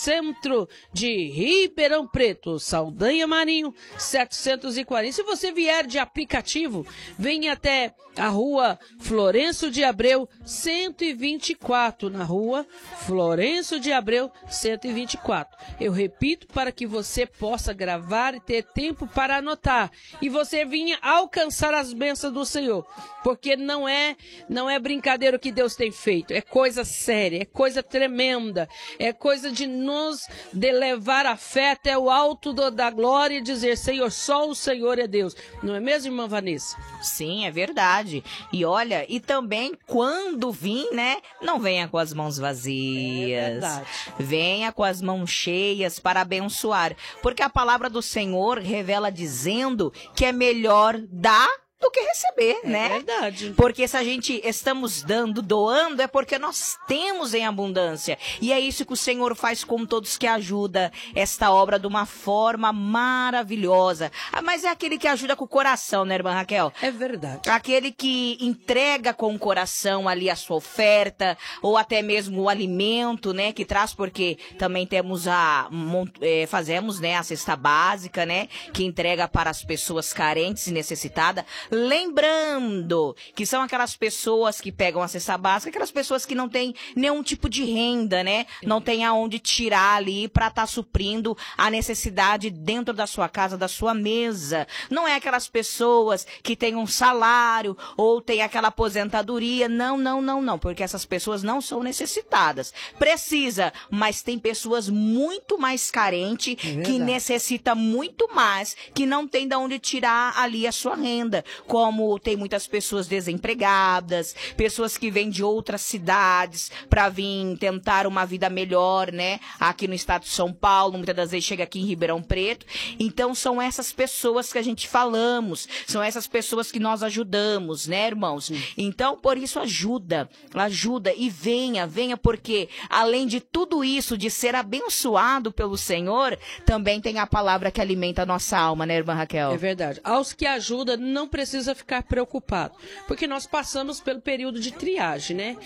centro de Ribeirão Preto, Saldanha Marinho, 740. Se você vier de aplicativo, venha até a rua Florencio de Abreu, 124, na rua Florencio de Abreu, 124. Eu repito para que você possa gravar e ter tempo para anotar. E você vinha alcançar as bênçãos do Senhor. Porque não é brincadeira o que Deus tem feito. É coisa séria, é coisa tremenda. É coisa de levar a fé até o alto da glória e dizer, Senhor, só o Senhor é Deus. Não é mesmo, irmã Vanessa? Sim, é verdade. E olha, e também quando vir, né, não venha com as mãos vazias. É verdade. Venha com as mãos cheias para abençoar. Porque a palavra do Senhor revela dizendo que é melhor dar do que receber, né? É verdade. Porque se a gente estamos doando, é porque nós temos em abundância. E é isso que o Senhor faz com todos que ajuda esta obra de uma forma maravilhosa. Mas é aquele que ajuda com o coração, né, irmã Raquel? É verdade. Aquele que entrega com o coração ali a sua oferta, ou até mesmo o alimento, né, que traz, porque também temos fazemos, né, a cesta básica, né, que entrega para as pessoas carentes e necessitadas. Lembrando que são aquelas pessoas que pegam a cesta básica, aquelas pessoas que não têm nenhum tipo de renda, né? Não tem aonde tirar ali para estar suprindo a necessidade dentro da sua casa, da sua mesa. Não é aquelas pessoas que têm um salário ou têm aquela aposentadoria. Não, porque essas pessoas não são necessitadas. Precisa, mas tem pessoas muito mais carentes que necessita muito mais, que não tem de onde tirar ali a sua renda. Como tem muitas pessoas desempregadas, pessoas que vêm de outras cidades para vir tentar uma vida melhor, né? Aqui no estado de São Paulo, muitas das vezes chega aqui em Ribeirão Preto. Então são essas pessoas que a gente falamos, são essas pessoas que nós ajudamos, né, irmãos? Então, por isso ajuda e venha, porque além de tudo isso, de ser abençoado pelo Senhor, também tem a palavra que alimenta a nossa alma, né, irmã Raquel? É verdade. Aos que ajudam, não precisa ficar preocupado, porque nós passamos pelo período de triagem, né?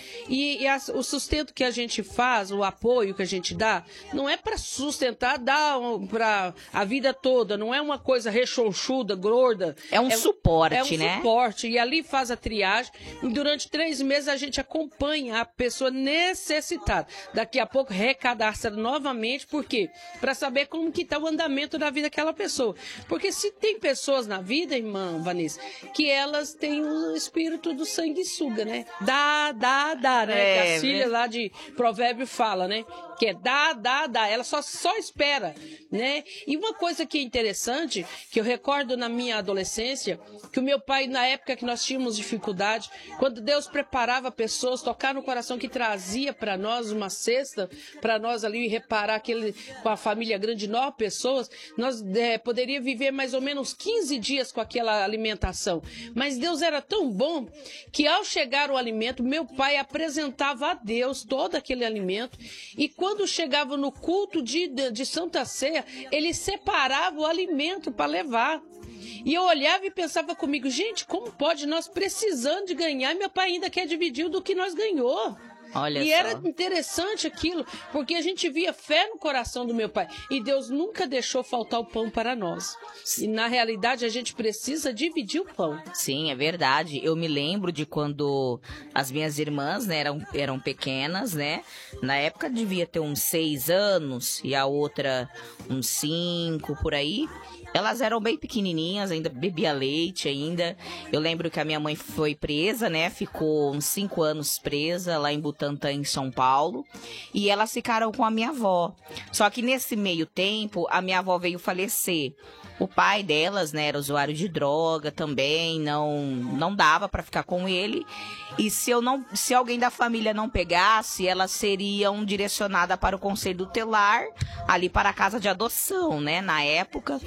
O sustento que a gente faz, o apoio que a gente dá, não é para sustentar, dar para a vida toda, não é uma coisa rechonchuda, gorda. É um suporte, né? É um suporte, e ali faz a triagem, e durante 3 meses a gente acompanha a pessoa necessitada. Daqui a pouco recadastra novamente, por quê? Para saber como que está o andamento da vida daquela pessoa. Porque se tem pessoas na vida, irmã Vanessa, que elas têm o espírito do sanguessuga, né? Dá, né? Que a Cília lá de Provérbio fala, né? Que é dá. Ela só espera, né? E uma coisa que é interessante, que eu recordo na minha adolescência, que o meu pai, na época que nós tínhamos dificuldade, quando Deus preparava pessoas, tocar no coração que trazia para nós uma cesta, para nós ali reparar com a família grande de 9 pessoas, nós poderíamos viver mais ou menos 15 dias com aquela alimentação. Mas Deus era tão bom que ao chegar o alimento, meu pai apresentava a Deus todo aquele alimento, e quando chegava no culto de Santa Ceia, ele separava o alimento para levar. E eu olhava e pensava comigo, gente, como pode nós precisando de ganhar, e meu pai ainda quer dividir do que nós ganhou. Olha e só. Era interessante aquilo, porque a gente via fé no coração do meu pai. E Deus nunca deixou faltar o pão para nós. E na realidade a gente precisa dividir o pão. Sim, é verdade. Eu me lembro de quando as minhas irmãs, né, eram pequenas, né? Na época devia ter uns 6 anos e a outra uns 5, por aí. Elas eram bem pequenininhas, ainda bebia leite ainda. Eu lembro que a minha mãe foi presa, né? Ficou uns 5 anos presa lá em Butantã, em São Paulo. E elas ficaram com a minha avó. Só que nesse meio tempo, a minha avó veio falecer. O pai delas, né, era usuário de droga também, não dava para ficar com ele. E se alguém da família não pegasse, elas seriam direcionadas para o conselho tutelar, ali para a casa de adoção, né, na época.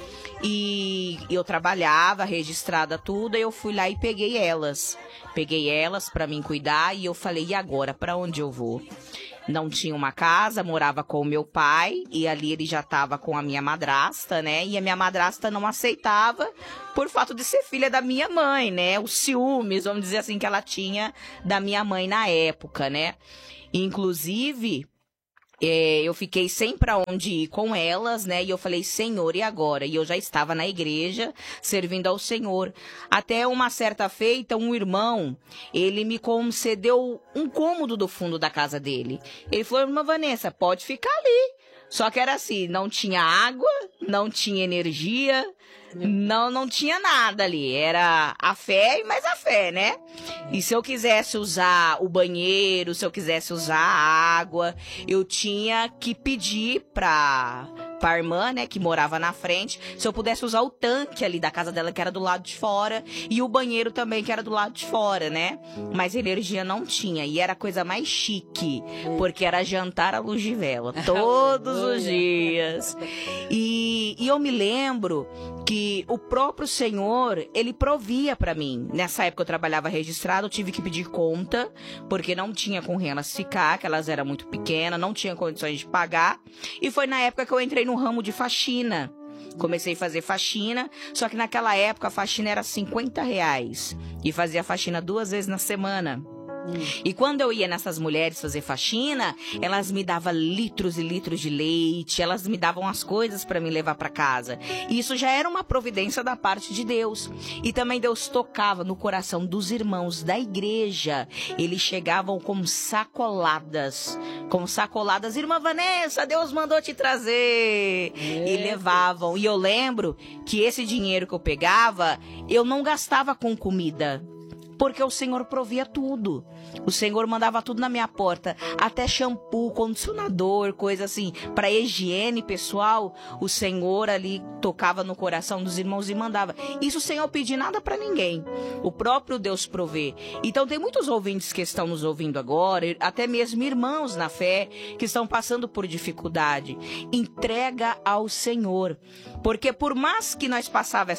E eu trabalhava, registrada tudo, e eu fui lá e peguei elas. Peguei elas para mim cuidar e eu falei, e agora, para onde eu vou? Não tinha uma casa, morava com o meu pai, e ali ele já estava com a minha madrasta, né? E a minha madrasta não aceitava por fato de ser filha da minha mãe, né? Os ciúmes, vamos dizer assim, que ela tinha da minha mãe na época, né? Inclusive, eu fiquei sem pra onde ir com elas, né? E eu falei, Senhor, e agora? E eu já estava na igreja, servindo ao Senhor. Até uma certa feita, um irmão, ele me concedeu um cômodo do fundo da casa dele. Ele falou, irmã Vanessa, pode ficar ali. Só que era assim, não tinha água, não tinha energia, não tinha nada ali. Era a fé e mais a fé, né? E se eu quisesse usar o banheiro, se eu quisesse usar a água, eu tinha que pedir pra irmã, né, que morava na frente, se eu pudesse usar o tanque ali da casa dela, que era do lado de fora, e o banheiro também, que era do lado de fora, né? Mas energia não tinha, e era a coisa mais chique, porque era jantar à luz de vela, todos os dias. E eu me lembro que o próprio Senhor, ele provia pra mim. Nessa época eu trabalhava registrado, eu tive que pedir conta, porque não tinha com quem elas ficar, que elas eram muito pequenas, não tinha condições de pagar, e foi na época que eu entrei no ramo de faxina. Comecei a fazer faxina, só que naquela época a faxina era R$50 e fazia faxina 2 vezes na semana. E quando eu ia nessas mulheres fazer faxina, elas me davam litros e litros de leite, elas me davam as coisas para me levar para casa. E isso já era uma providência da parte de Deus. E também Deus tocava no coração dos irmãos da igreja. Eles chegavam com sacoladas. Irmã Vanessa, Deus mandou te trazer. E levavam. E eu lembro que esse dinheiro que eu pegava, eu não gastava com comida. Porque o Senhor provia tudo. O Senhor mandava tudo na minha porta. Até shampoo, condicionador, coisa assim. Para higiene pessoal, o Senhor ali tocava no coração dos irmãos e mandava. Isso sem eu pedir nada para ninguém. O próprio Deus provê. Então tem muitos ouvintes que estão nos ouvindo agora, até mesmo irmãos na fé, que estão passando por dificuldade. Entrega ao Senhor. Porque por mais que nós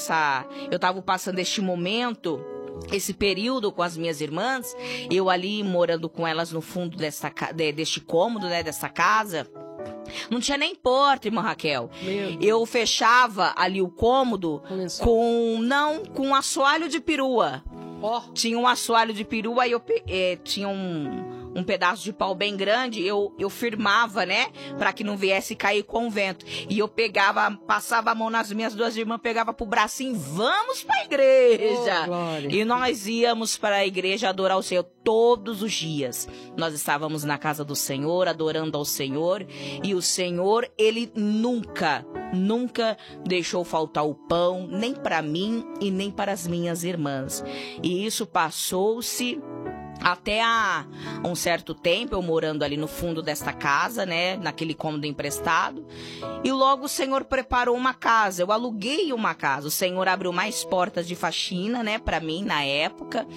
eu estava passando este momento, esse período com as minhas irmãs, eu ali morando com elas no fundo deste cômodo, né, dessa casa, não tinha nem porta, irmã Raquel. Eu fechava ali o cômodo com um assoalho de perua. Tinha um assoalho de perua e eu tinha um pedaço de pau bem grande, eu firmava, né? Pra que não viesse cair com o vento. E eu passava a mão nas minhas 2 irmãs, pegava pro bracinho, vamos pra igreja! E nós íamos para a igreja adorar o Senhor todos os dias. Nós estávamos na casa do Senhor, adorando ao Senhor. E o Senhor, Ele nunca deixou faltar o pão, nem para mim e nem para as minhas irmãs. E isso passou-se até há um certo tempo, eu morando ali no fundo desta casa, né, naquele cômodo emprestado, e logo o Senhor preparou uma casa, eu aluguei uma casa, o Senhor abriu mais portas de faxina, né, para mim na época,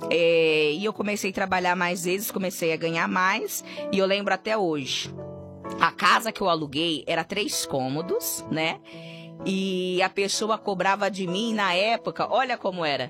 e eu comecei a trabalhar mais vezes, comecei a ganhar mais, e eu lembro até hoje, a casa que eu aluguei era 3 cômodos, né, e a pessoa cobrava de mim, na época, olha como era,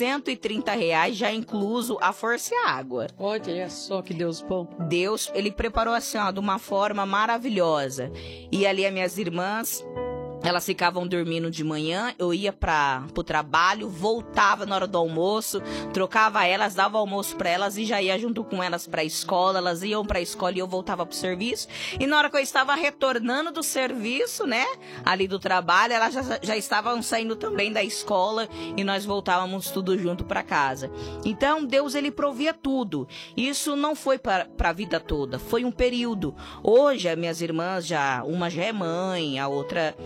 R$130, já incluso a força e a água. Olha só que Deus bom. Deus, Ele preparou assim, ó, de uma forma maravilhosa. E ali as minhas irmãs, elas ficavam dormindo de manhã, eu ia pro trabalho, voltava na hora do almoço, trocava elas, dava almoço para elas e já ia junto com elas pra escola. Elas iam pra escola e eu voltava pro serviço. E na hora que eu estava retornando do serviço, né, ali do trabalho, elas já estavam saindo também da escola e nós voltávamos tudo junto pra casa. Então, Deus, Ele provia tudo. Isso não foi pra vida toda, foi um período. Hoje, as minhas irmãs, uma já é mãe, a outra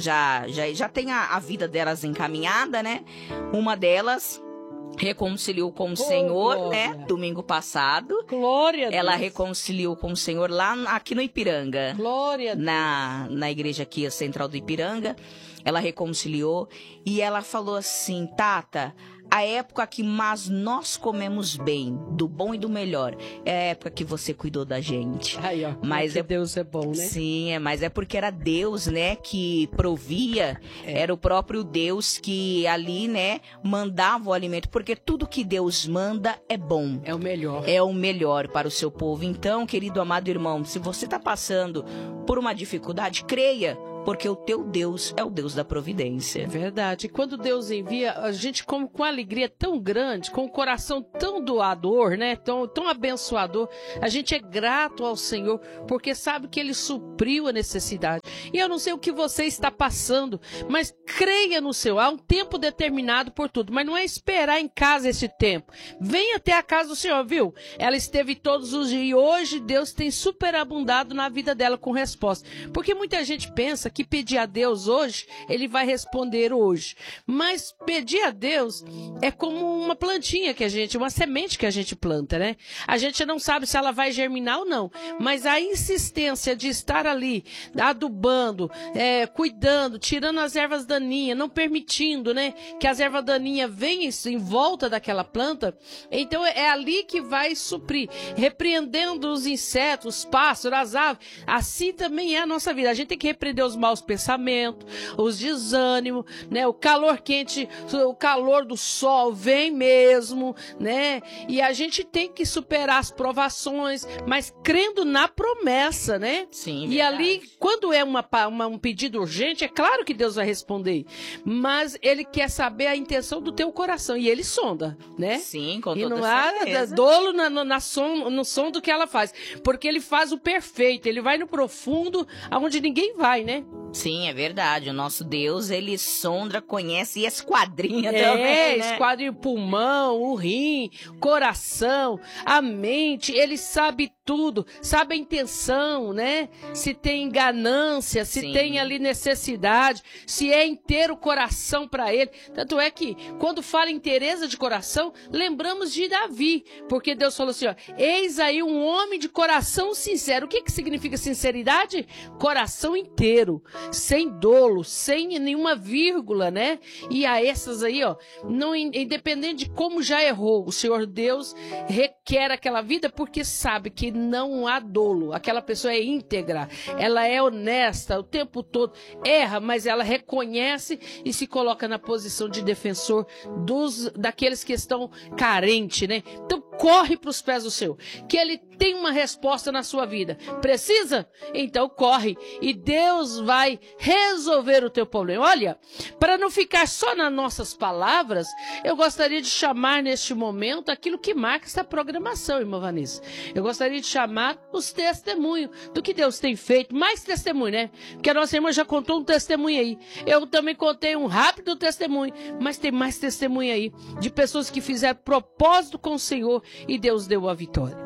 já tem a vida delas encaminhada, né? Uma delas reconciliou com o Senhor, glória, né? Domingo passado. Glória a Deus. Ela reconciliou com o Senhor aqui no Ipiranga. Glória a Deus. Na igreja aqui, a central do Ipiranga. Ela reconciliou e ela falou assim, Tata, a época que nós comemos bem, do bom e do melhor, é a época que você cuidou da gente. Aí, ó, mas Deus é bom, né? Sim, mas é porque era Deus, né, que provia, era o próprio Deus que ali, né, mandava o alimento, porque tudo que Deus manda é bom. É o melhor. É o melhor para o seu povo. Então, querido amado irmão, se você está passando por uma dificuldade, creia, porque o teu Deus é o Deus da providência. Verdade. E quando Deus envia, a gente come com alegria tão grande, com o coração tão doador, né? Tão abençoador. A gente é grato ao Senhor, porque sabe que Ele supriu a necessidade. E eu não sei o que você está passando, mas creia no Senhor. Há um tempo determinado por tudo, mas não é esperar em casa esse tempo. Venha até a casa do Senhor, viu? Ela esteve todos os dias e hoje Deus tem superabundado na vida dela com resposta. Porque muita gente pensa que pedir a Deus hoje, Ele vai responder hoje. Mas pedir a Deus é como uma plantinha uma semente que a gente planta, né? A gente não sabe se ela vai germinar ou não, mas a insistência de estar ali, adubando, cuidando, tirando as ervas daninhas, não permitindo, né, que as ervas daninhas venham em volta daquela planta, então é ali que vai suprir, repreendendo os insetos, os pássaros, as aves. Assim também é a nossa vida. A gente tem que repreender os maus pensamentos, os desânimos, né, o calor quente, o calor do sol vem mesmo, né, e a gente tem que superar as provações, mas crendo na promessa, né? Sim, e ali, quando é um pedido urgente, é claro que Deus vai responder, mas Ele quer saber a intenção do teu coração, e Ele sonda, né? Sim, com toda certeza. E não há dolo no som do que ela faz, porque Ele faz o perfeito, Ele vai no profundo, aonde ninguém vai, né? Sim, é verdade. O nosso Deus, Ele sonda, conhece e esquadrinha também, né? Esquadrinha o pulmão, o rim, o coração, a mente. Ele sabe tudo, sabe a intenção, né? Se tem ganância, se tem ali necessidade, se é inteiro o coração para Ele. Tanto é que, quando fala em inteireza de coração, lembramos de Davi, porque Deus falou assim, ó, eis aí um homem de coração sincero. O que significa sinceridade? Coração inteiro, sem dolo, sem nenhuma vírgula, né? E a essas aí, ó, não, independente de como já errou, o Senhor Deus requer aquela vida porque sabe que não há dolo. Aquela pessoa é íntegra, ela é honesta o tempo todo, erra, mas ela reconhece e se coloca na posição de defensor daqueles que estão carentes, né? Então corre para os pés do Senhor, que Ele tem uma resposta na sua vida. Precisa? Então corre e Deus vai resolver o teu problema. Olha, para não ficar só nas nossas palavras, eu gostaria de chamar neste momento aquilo que marca essa programação, irmã Vanessa. Eu gostaria de chamar os testemunhos do que Deus tem feito. Mais testemunho, né? Porque a nossa irmã já contou um testemunho aí. Eu também contei um rápido testemunho, mas tem mais testemunho aí de pessoas que fizeram propósito com o Senhor e Deus deu a vitória.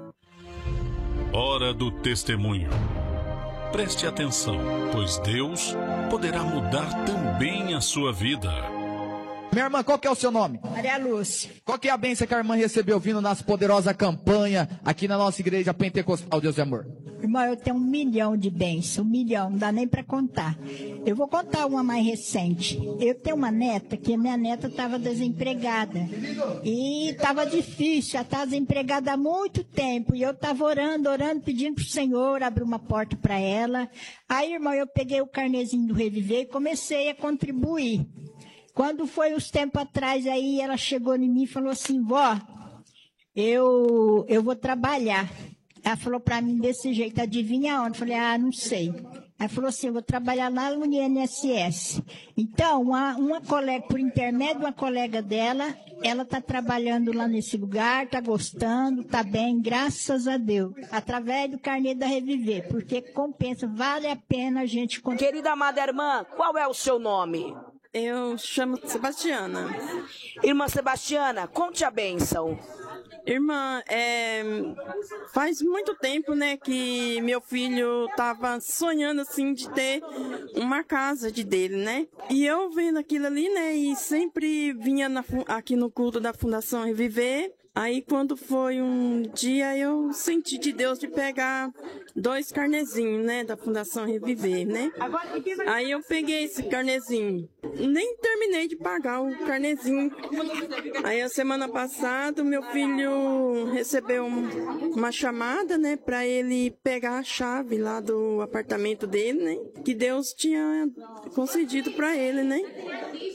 Hora do testemunho. Preste atenção, pois Deus poderá mudar também a sua vida. Minha irmã, qual que é o seu nome? Maria Lúcia. Qual que é a bênção que a irmã recebeu vindo nas poderosa campanha aqui na nossa igreja Pentecostal Deus de Amor? Irmão, eu tenho 1 milhão de bênçãos, 1 milhão, não dá nem para contar. Eu vou contar uma mais recente. Eu tenho uma neta, que a minha neta estava desempregada. E estava difícil, já estava desempregada há muito tempo. E eu estava orando, pedindo para o Senhor abrir uma porta para ela. Aí, irmão, eu peguei o carnezinho do Reviver e comecei a contribuir. Quando foi uns tempos atrás, aí ela chegou em mim e falou assim, vó, eu vou trabalhar. Ela falou para mim desse jeito, adivinha onde? Eu falei, não sei. Ela falou assim, eu vou trabalhar lá no INSS. Então, uma colega, por intermédio de uma colega dela, ela está trabalhando lá nesse lugar, está gostando, está bem, graças a Deus. Através do carnê da Reviver, porque compensa, vale a pena a gente... Querida amada irmã, qual é o seu nome? Eu chamo Sebastiana. Irmã Sebastiana, conte a bênção. Irmã, faz muito tempo, né, que meu filho estava sonhando, assim, de ter uma casa dele, né? E eu vendo aquilo ali, né, e sempre vinha aqui no culto da Fundação Reviver. Aí, quando foi um dia, eu senti de Deus de pegar 2 carnezinhos, né, da Fundação Reviver, né? Aí eu peguei esse carnezinho. Nem terminei de pagar o carnezinho. Aí, a semana passada, meu filho recebeu uma chamada, né, para ele pegar a chave lá do apartamento dele, né, que Deus tinha concedido para ele, né?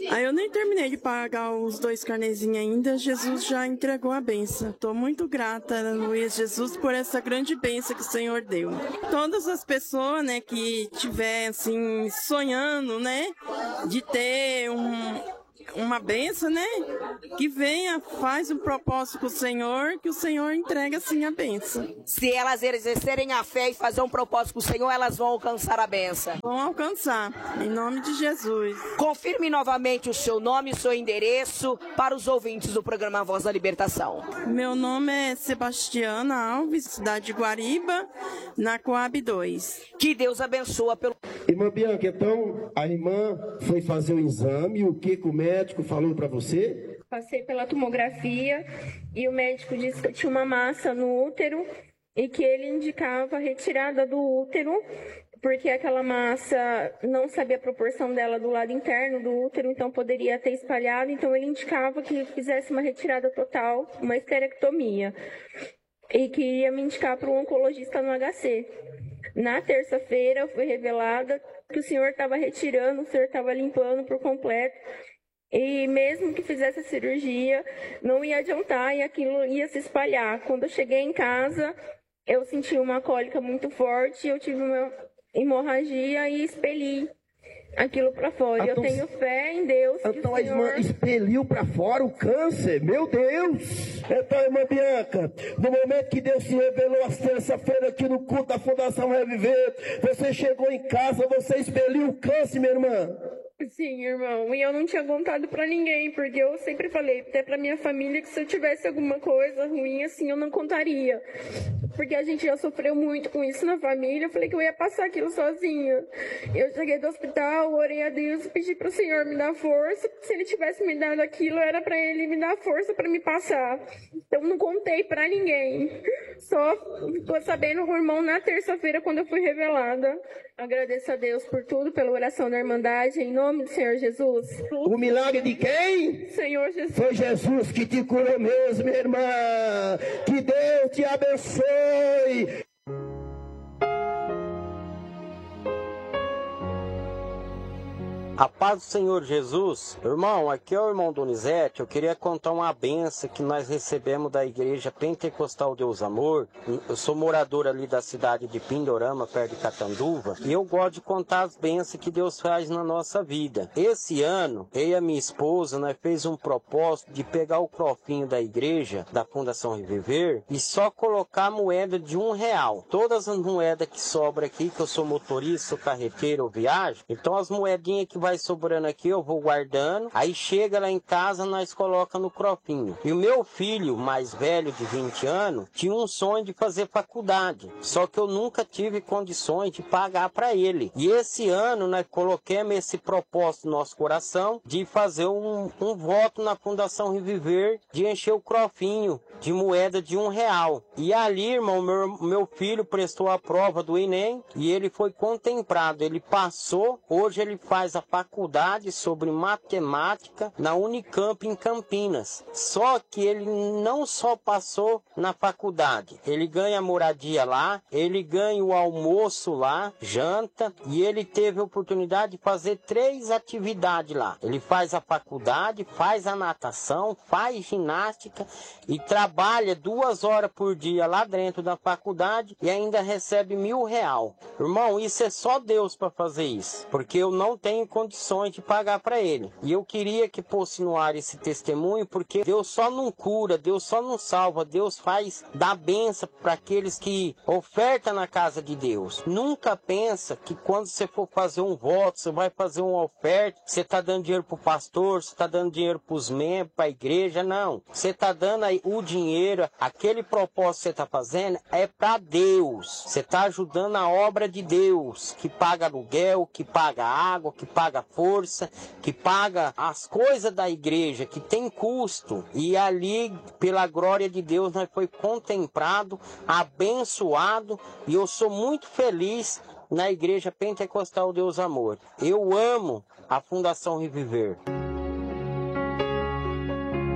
Aí eu nem terminei de pagar os 2 carnezinhos ainda, Jesus já entregou a benção. Estou muito grata, Luiz Jesus, por essa grande benção que o Senhor deu. Todas as pessoas, né, que estiver assim sonhando, né, de ter uma benção, né? Que venha, faz um propósito com o Senhor, que o Senhor entrega assim a benção. Se elas exercerem a fé e fazer um propósito com o Senhor, elas vão alcançar a benção. Vão alcançar, em nome de Jesus. Confirme novamente o seu nome e o seu endereço para os ouvintes do programa Voz da Libertação. Meu nome é Sebastiana Alves, cidade de Guariba, na Coab 2. Que Deus abençoe pelo... Irmã Bianca, então a irmã foi fazer o exame, o que o médico falou para você? Passei pela tomografia e o médico disse que eu tinha uma massa no útero e que ele indicava a retirada do útero, porque aquela massa não sabia a proporção dela do lado interno do útero, então poderia ter espalhado, então ele indicava que fizesse uma retirada total, uma esterectomia, e que ia me indicar para um oncologista no HC. Na terça-feira eu fui revelada que o senhor estava retirando, o senhor estava limpando por completo, e mesmo que fizesse a cirurgia, não ia adiantar e aquilo ia se espalhar. Quando eu cheguei em casa, eu senti uma cólica muito forte, eu tive uma hemorragia e expeli aquilo para fora. Eu tenho fé em Deus. Então a irmã expeliu para fora o câncer, meu Deus! Então, irmã Bianca, no momento que Deus se revelou às terça-feira aqui no culto da Fundação Reviver, você chegou em casa, você expeliu o câncer, minha irmã. Sim, irmão, e eu não tinha contado pra ninguém, porque eu sempre falei, até pra minha família, que se eu tivesse alguma coisa ruim assim, eu não contaria. Porque a gente já sofreu muito com isso na família, eu falei que eu ia passar aquilo sozinha. Eu cheguei do hospital, orei a Deus, pedi pro Senhor me dar força, se Ele tivesse me dado aquilo, era pra Ele me dar força pra me passar. Então não contei pra ninguém. Só tô sabendo o irmão na terça-feira, quando eu fui revelada. Agradeço a Deus por tudo, pela oração da Irmandade, em nome do Senhor Jesus. O milagre de quem? Senhor Jesus. Foi Jesus que te curou mesmo, minha irmã. Que Deus te abençoe. A paz do Senhor Jesus. Irmão, aqui é o irmão Donizete. Eu queria contar uma benção que nós recebemos da Igreja Pentecostal Deus Amor. Eu sou morador ali da cidade de Pindorama, perto de Catanduva, e eu gosto de contar as bênçãos que Deus faz na nossa vida. Esse ano, eu e a minha esposa, nós fez um propósito de pegar o crofinho da igreja, da Fundação Reviver, e só colocar a moeda de R$1. Todas as moedas que sobram aqui, que eu sou motorista, sou carreteiro, eu viajo, então as moedinhas que vai sobrando aqui eu vou guardando, aí chega lá em casa nós coloca no crofinho. E o meu filho mais velho de 20 anos tinha um sonho de fazer faculdade, só que eu nunca tive condições de pagar para ele. E esse ano nós coloquemos esse propósito no nosso coração de fazer um voto na Fundação Reviver, de encher o crofinho de moeda de R$1. E ali, irmão, meu filho prestou a prova do Enem e ele foi contemplado, ele passou. Hoje ele faz a faculdade sobre matemática na Unicamp em Campinas. Só que ele não só passou na faculdade, ele ganha moradia lá, ele ganha o almoço lá, janta, e ele teve a oportunidade de fazer 3 atividades lá. Ele faz a faculdade, faz a natação, faz ginástica e trabalha 2 horas por dia lá dentro da faculdade e ainda recebe R$1.000. Irmão, isso é só Deus para fazer isso, porque eu não tenho condições de pagar para ele. E eu queria que fosse no ar esse testemunho, porque Deus só não cura, Deus só não salva, Deus faz dar bênção para aqueles que ofertam na casa de Deus. Nunca pensa que quando você for fazer um voto, você vai fazer uma oferta, você está dando dinheiro para o pastor, você está dando dinheiro para os membros, para a igreja, não. Você está dando aí o dinheiro, aquele propósito que você está fazendo é para Deus. Você está ajudando a obra de Deus, que paga aluguel, que paga água, que paga força, que paga as coisas da igreja, que tem custo. E ali, pela glória de Deus, nós foi contemplado, abençoado, e eu sou muito feliz na Igreja Pentecostal Deus Amor. Eu amo a Fundação Reviver.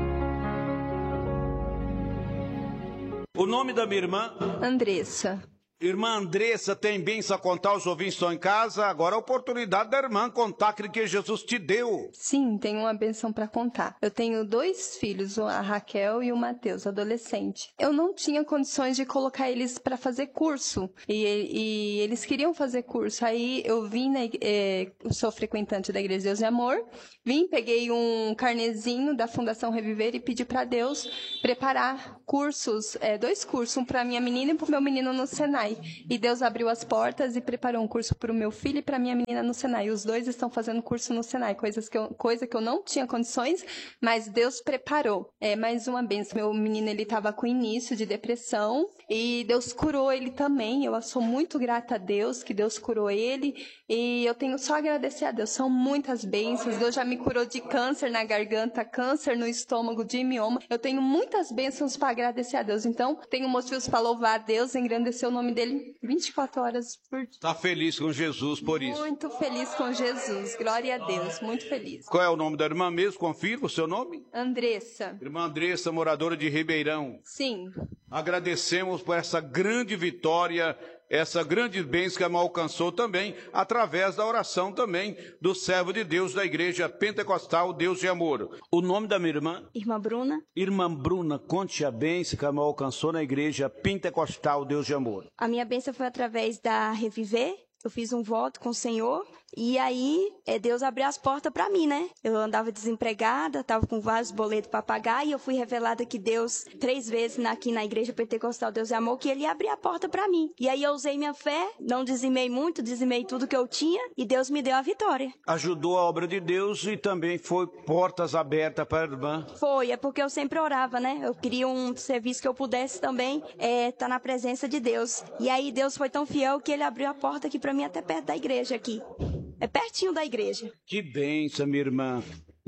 O nome da minha irmã? Andressa. Irmã Andressa tem bênção a contar, os ouvintes estão em casa. Agora a oportunidade da irmã contar aquilo que Jesus te deu. Sim, tenho uma bênção para contar. Eu tenho 2 filhos, a Raquel e o Mateus, adolescente. Eu não tinha condições de colocar eles para fazer curso. E eles queriam fazer curso. Aí eu vim, eu sou frequentante da Igreja Deus e Amor. Vim, peguei um carnezinho da Fundação Reviver e pedi para Deus preparar cursos, 2 cursos, um para minha menina e para o meu menino no Senai. E Deus abriu as portas e preparou um curso para o meu filho e para minha menina no Senai. Os 2 estão fazendo curso no Senai, coisa que eu não tinha condições, mas Deus preparou. É mais uma bênção. Meu menino, ele estava com início de depressão e Deus curou ele também. Eu sou muito grata a Deus que Deus curou ele e eu tenho só a agradecer a Deus. São muitas bênçãos. Deus já me curou de câncer na garganta, câncer no estômago, de mioma. Eu tenho muitas bênçãos para agradecer a Deus. Então, tenho motivos para louvar a Deus, engrandecer o nome dele 24 horas por dia. Está feliz com Jesus por isso? Muito feliz com Jesus. Glória a Deus. Muito feliz. Qual é o nome da irmã mesmo? Confirma o seu nome? Andressa. Irmã Andressa, moradora de Ribeirão. Sim. Agradecemos por essa grande vitória, essa grande bênção que a irmã alcançou também, através da oração também do servo de Deus da Igreja Pentecostal Deus e Amor. O nome da minha irmã? Irmã Bruna. Irmã Bruna, conte a bênção que a irmã alcançou na Igreja Pentecostal Deus e Amor. A minha bênção foi através da Reviver. Eu fiz um voto com o Senhor e aí Deus abriu as portas para mim, né? Eu andava desempregada, estava com vários boletos para pagar e eu fui revelada que Deus, 3 vezes aqui na Igreja Pentecostal Deus e Amor, que Ele ia abrir a porta para mim. E aí eu usei minha fé, não dizimei muito, dizimei tudo que eu tinha e Deus me deu a vitória. Ajudou a obra de Deus e também foi portas abertas para a irmã. Foi, é porque eu sempre orava, né? Eu queria um serviço que eu pudesse também estar na presença de Deus. E aí Deus foi tão fiel que Ele abriu a porta aqui para mim até perto da igreja aqui. É pertinho da igreja. Que bênção, minha irmã.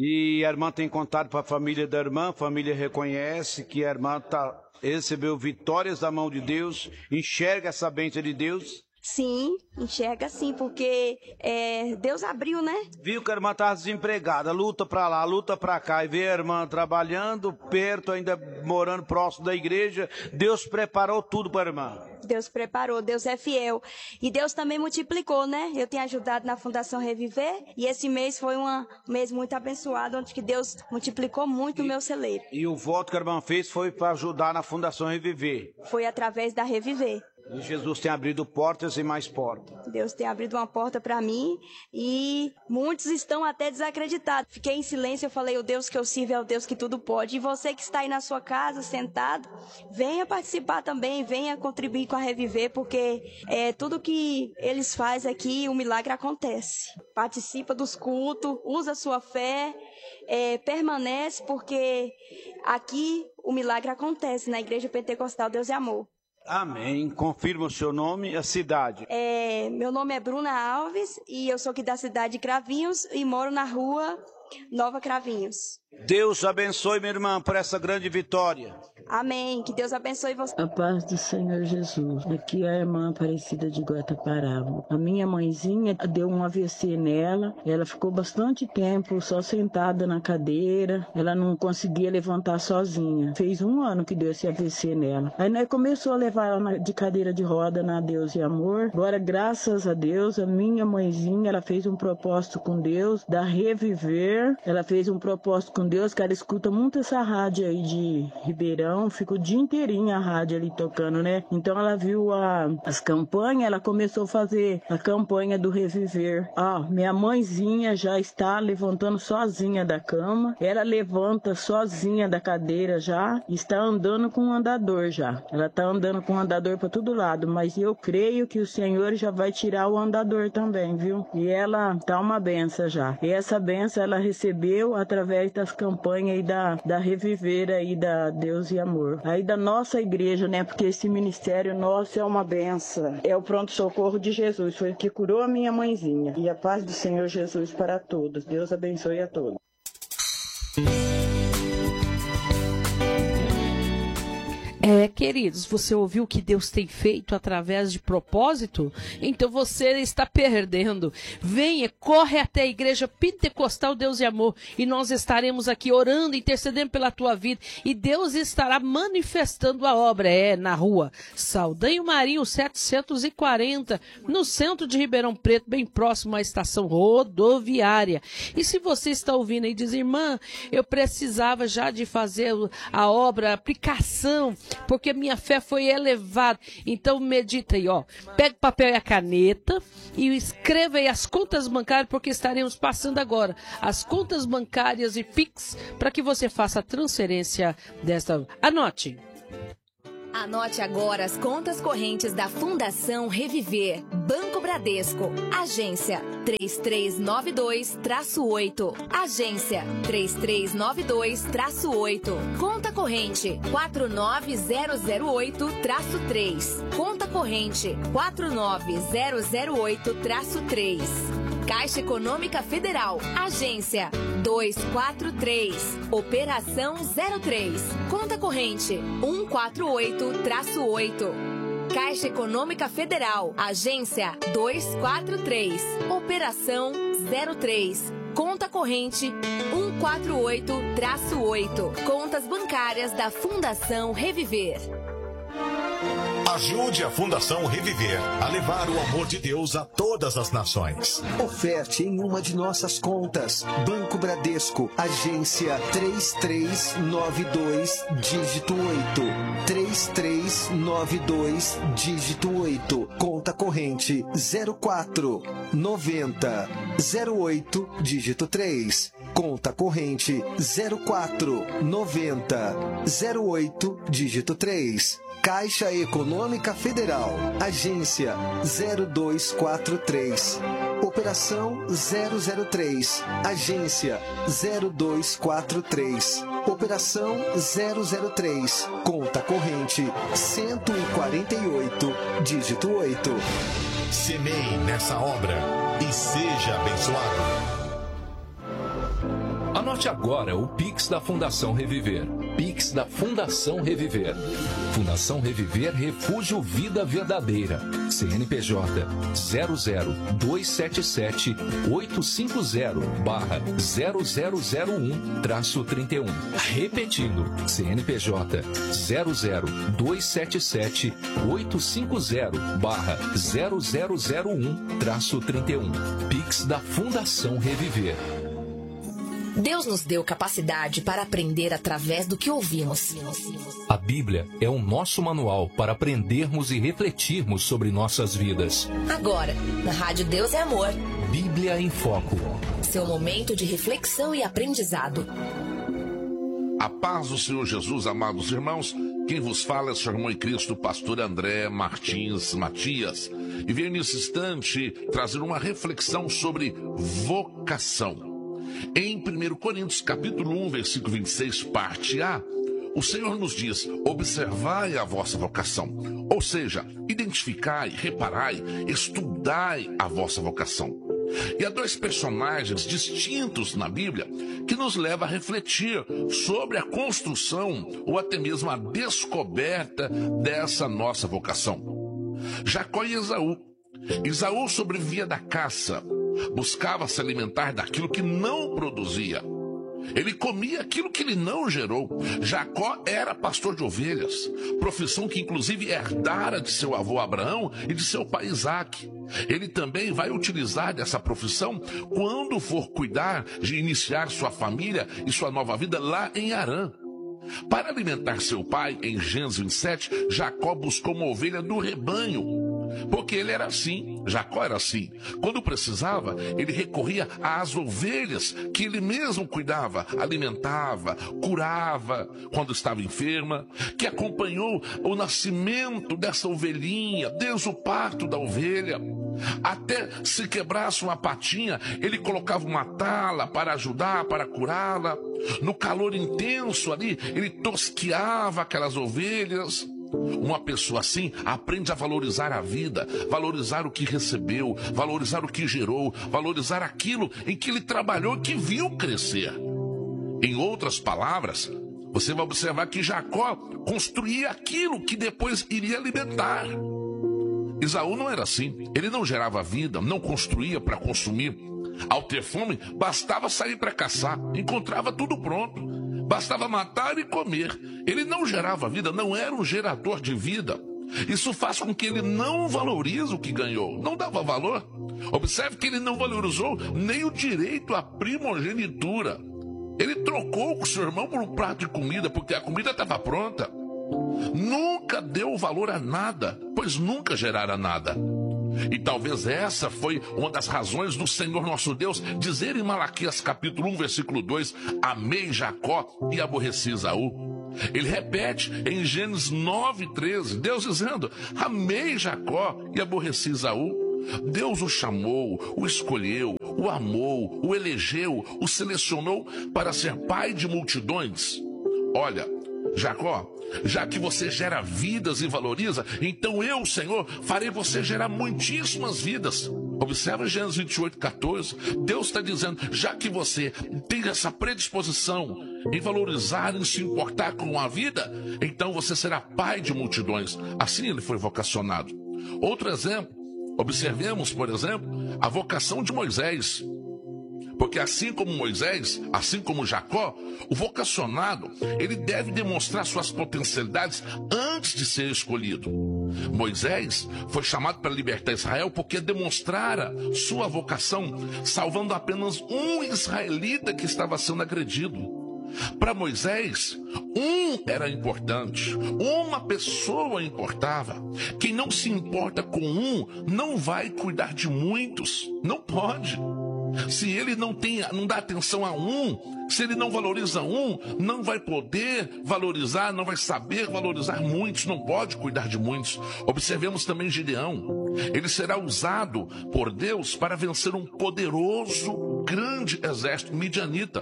E a irmã tem contado para a família da irmã, a família reconhece que a irmã recebeu vitórias da mão de Deus, enxerga essa bênção de Deus. Sim, enxerga sim, porque Deus abriu, né? Viu que a irmã estava desempregada, luta para lá, luta para cá, e vê a irmã trabalhando perto, ainda morando próximo da igreja. Deus preparou tudo para a irmã. Deus preparou, Deus é fiel. E Deus também multiplicou, né? Eu tenho ajudado na Fundação Reviver e esse mês foi um mês muito abençoado, onde que Deus multiplicou muito o meu celeiro. E o voto que a irmã fez foi para ajudar na Fundação Reviver? Foi através da Reviver. E Jesus tem abrido portas e mais portas. Deus tem abrido uma porta para mim e muitos estão até desacreditados. Fiquei em silêncio, eu falei, o Deus que eu sirvo é o Deus que tudo pode. E você que está aí na sua casa, sentado, venha participar também, venha contribuir com a Reviver, porque tudo que eles fazem aqui, o milagre acontece. Participa dos cultos, usa a sua fé, permanece, porque aqui o milagre acontece na Igreja Pentecostal Deus e Amor. Amém. Confirma o seu nome e a cidade. Meu nome é Bruna Alves e eu sou aqui da cidade de Cravinhos e moro na rua Nova Cravinhos. Deus abençoe, minha irmã, por essa grande vitória. Amém. Que Deus abençoe você. A paz do Senhor Jesus. Aqui é a irmã Aparecida de Guataparava. A minha mãezinha deu um AVC nela. Ela ficou bastante tempo só sentada na cadeira. Ela não conseguia levantar sozinha. Fez 1 ano que deu esse AVC nela. Aí nós começou a levar ela de cadeira de roda na Deus e Amor. Agora, graças a Deus, a minha mãezinha, ela fez um propósito com Deus, da Reviver. Ela fez um propósito com Deus, que ela escuta muito essa rádio aí de Ribeirão, fica o dia inteirinho a rádio ali tocando, né? Então ela viu as campanhas, ela começou a fazer a campanha do Reviver. Minha mãezinha já está levantando sozinha da cama, ela levanta sozinha da cadeira já, está andando com um andador já. Ela está andando com um andador para todo lado, mas eu creio que o Senhor já vai tirar o andador também, viu? E ela tá uma benção já. E essa benção ela recebeu através das campanhas aí da Reviver aí da Deus e Amor. Aí da nossa igreja, né? Porque esse ministério nosso é uma benção. É o pronto-socorro de Jesus. Foi o que curou a minha mãezinha. E a paz do Senhor Jesus para todos. Deus abençoe a todos. Queridos, você ouviu o que Deus tem feito através de propósito? Então você está perdendo. Venha, corre até a Igreja Pentecostal Deus e Amor e nós estaremos aqui orando, intercedendo pela tua vida e Deus estará manifestando a obra. Na rua Saldanha Marinho 740, no centro de Ribeirão Preto, bem próximo à estação rodoviária. E se você está ouvindo aí e diz, irmã, eu precisava já de fazer a obra, a aplicação, porque minha fé foi elevada. Então medita aí, ó. Pega o papel e a caneta e escreva aí as contas bancárias, porque estaremos passando agora as contas bancárias e Pix para que você faça a transferência desta. Anote. Anote agora as contas correntes da Fundação Reviver. Banco Bradesco. Agência 3392-8. Agência 3392-8. Conta corrente 49008-3. Conta corrente 49008-3. Caixa Econômica Federal. Agência 243. Operação 03. Conta corrente 148-8. Caixa Econômica Federal. Agência 243. Operação 03. Conta corrente 148-8. Contas bancárias da Fundação Reviver. Ajude a Fundação Reviver a levar o amor de Deus a todas as nações. Oferte em uma de nossas contas. Banco Bradesco, agência 3392, dígito 8. 3392, dígito 8. Conta corrente 0490 08, dígito 3. Conta corrente 0490 08, dígito 3. Caixa Econômica Federal, agência 0243, operação 003, agência 0243, operação 003, conta corrente 148, dígito 8. Semeie nessa obra e seja abençoado. Anote agora o Pix da Fundação Reviver. Pix da Fundação Reviver. Fundação Reviver Refúgio Vida Verdadeira. CNPJ 00277-850-0001-31. Repetindo, CNPJ 00277-850-0001-31. Pix da Fundação Reviver. Deus nos deu capacidade para aprender através do que ouvimos. A Bíblia é o nosso manual para aprendermos e refletirmos sobre nossas vidas. Agora, na Rádio Deus é Amor. Bíblia em Foco. Seu momento de reflexão e aprendizado. A paz do Senhor Jesus, amados irmãos. Quem vos fala é o seu irmão em Cristo, pastor André Martins Matias. E venho nesse instante trazer uma reflexão sobre vocação. Em 1 Coríntios, capítulo 1, versículo 26, parte A, o Senhor nos diz, observai a vossa vocação. Ou seja, identificai, reparai, estudai a vossa vocação. E há dois personagens distintos na Bíblia que nos levam a refletir sobre a construção ou até mesmo a descoberta dessa nossa vocação. Jacó e Esaú. Esaú sobrevivia da caça. Buscava se alimentar daquilo que não produzia. Ele comia aquilo que ele não gerou. Jacó era pastor de ovelhas, profissão que inclusive herdara de seu avô Abraão e de seu pai Isaque. Ele também vai utilizar dessa profissão quando for cuidar de iniciar sua família e sua nova vida lá em Harã. Para alimentar seu pai, em Gênesis 27, Jacó buscou uma ovelha do rebanho. Porque ele era assim, Jacó era assim. Quando precisava, ele recorria às ovelhas que ele mesmo cuidava, alimentava, curava quando estava enferma, que acompanhou o nascimento dessa ovelhinha, desde o parto da ovelha. Até se quebrasse uma patinha, ele colocava uma tala para ajudar, para curá-la. No calor intenso ali, ele tosquiava aquelas ovelhas. Uma pessoa assim aprende a valorizar a vida, valorizar o que recebeu, valorizar o que gerou, valorizar aquilo em que ele trabalhou e que viu crescer. Em outras palavras, você vai observar que Jacó construía aquilo que depois iria alimentar. Esaú não era assim. Ele não gerava vida, não construía para consumir. Ao ter fome, bastava sair para caçar, encontrava tudo pronto. Bastava matar e comer. Ele não gerava vida, não era um gerador de vida. Isso faz com que ele não valorize o que ganhou, não dava valor. Observe que ele não valorizou nem o direito à primogenitura. Ele trocou com seu irmão por um prato de comida, porque a comida estava pronta. Nunca deu valor a nada, pois nunca gerara nada. E talvez essa foi uma das razões do Senhor nosso Deus dizer em Malaquias capítulo 1, versículo 2, amei Jacó e aborreci Esaú. Ele repete em Gênesis 9:13, Deus dizendo, amei Jacó e aborreci Esaú. Deus o chamou, o escolheu, o amou, o elegeu, o selecionou para ser pai de multidões. Olha, Jacó, já que você gera vidas e valoriza, então eu, Senhor, farei você gerar muitíssimas vidas. Observa Gênesis 28:14. Deus está dizendo, já que você tem essa predisposição em valorizar, em se importar com a vida, então você será pai de multidões. Assim ele foi vocacionado. Outro exemplo, observemos, por exemplo, a vocação de Moisés. Porque assim como Moisés, assim como Jacó, o vocacionado, ele deve demonstrar suas potencialidades antes de ser escolhido. Moisés foi chamado para libertar Israel porque demonstrara sua vocação, salvando apenas um israelita que estava sendo agredido. Para Moisés, era importante, uma pessoa importava. Quem não se importa com não vai cuidar de muitos, não pode. Se ele não dá atenção a se ele não valoriza não vai poder valorizar, não vai saber valorizar muitos, não pode cuidar de muitos. Observemos também Gideão. Ele será usado por Deus para vencer um poderoso, grande exército midianita,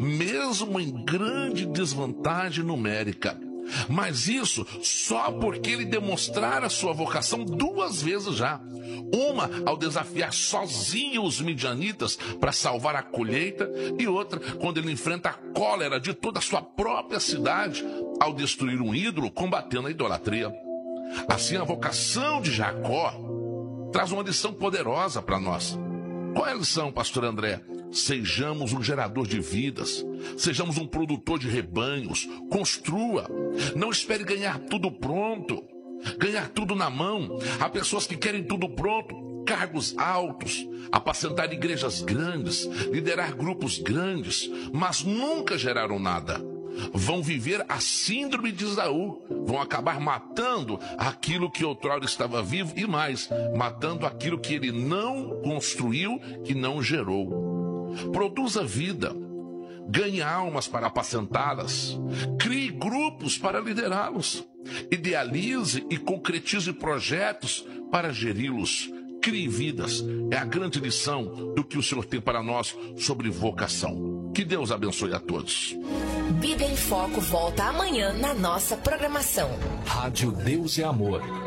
mesmo em grande desvantagem numérica. Mas isso só porque ele demonstrara sua vocação 2 vezes já. Uma ao desafiar sozinho os midianitas para salvar a colheita, e outra quando ele enfrenta a cólera de toda a sua própria cidade ao destruir um ídolo combatendo a idolatria. Assim, a vocação de Jacó traz uma lição poderosa para nós. Qual é a lição, pastor André? Sejamos um gerador de vidas, sejamos um produtor de rebanhos, construa, não espere ganhar tudo pronto, ganhar tudo na mão. Há pessoas que querem tudo pronto, cargos altos, apacentar igrejas grandes, liderar grupos grandes, mas nunca geraram nada. Vão viver a síndrome de Esaú, vão acabar matando aquilo que outrora estava vivo e mais, matando aquilo que ele não construiu, que não gerou. Produza vida, ganhe almas para apacentá-las, crie grupos para liderá-los, idealize e concretize projetos para geri-los, crie vidas. É a grande lição do que o Senhor tem para nós sobre vocação. Que Deus abençoe a todos. Bíblia em Foco volta amanhã na nossa programação. Rádio Deus e Amor.